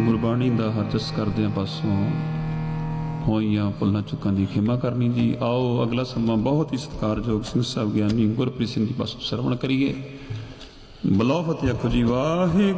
ਗੁਰਬਾਣੀ ਦਾ ਹਰਜਸ ਕਰਦਿਆਂ ਪਾਸੋਂ ਹੋਈਆਂ ਭੁੱਲਾਂ ਚੁੱਕਾਂ ਦੀ ਖਿਮਾ ਕਰਨੀ ਜੀ। ਆਓ ਅਗਲਾ ਸਮਾਂ ਬਹੁਤ ਹੀ ਸਤਿਕਾਰਯੋਗ ਸਿੰਘ ਸਾਹਿਬ ਗਿਆਨੀ ਗੁਰਪ੍ਰੀਤ ਸਿੰਘ ਜੀ ਪਾਸੋਂ ਸਰਵਣ ਕਰੀਏ। ਬੁਲਾਓ ਫਤਿਹ ਆਖੋ ਜੀ। ਵਾਹਿਗੁਰੂ